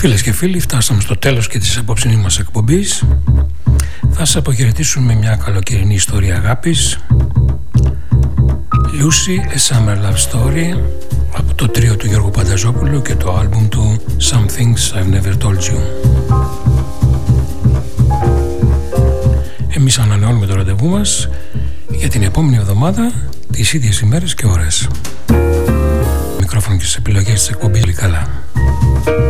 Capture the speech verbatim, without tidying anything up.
Φίλες και φίλοι, φτάσαμε στο τέλος και της απόψινής μας εκπομπής. Θα σας αποχαιρετήσουμε με μια καλοκαιρινή ιστορία αγάπης, Lucy, A Summer Love Story, από το τρίο του Γιώργου Πανταζόπουλου και το άλμπουμ του Some Things I've Never Told You. Εμείς ανανεώνουμε το ραντεβού μας για την επόμενη εβδομάδα, τις ίδιες ημέρες και ώρες. Μικρόφωνο και στις επιλογές της εκπομπής. Καλά.